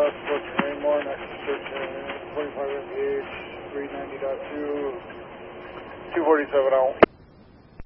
Southwest approaching Rainmore, next station 25 MPH, 390.2, 247 out.